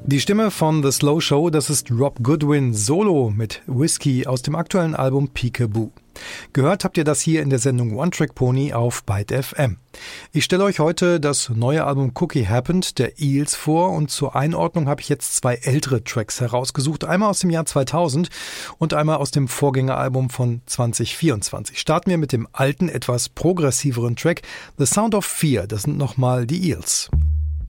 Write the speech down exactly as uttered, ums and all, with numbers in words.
Die Stimme von The Slow Show, das ist Rob Goodwin solo mit Whiskey aus dem aktuellen Album Peekaboo. Gehört habt ihr das hier in der Sendung One Track Pony auf Byte F M. Ich stelle euch heute das neue Album Cookie Happened der Eels vor und zur Einordnung habe ich jetzt zwei ältere Tracks herausgesucht. Einmal aus dem Jahr zweitausend und einmal aus dem Vorgängeralbum von zwanzig vierundzwanzig. Starten wir mit dem alten, etwas progressiveren Track The Sound of Fear. Das sind nochmal die Eels.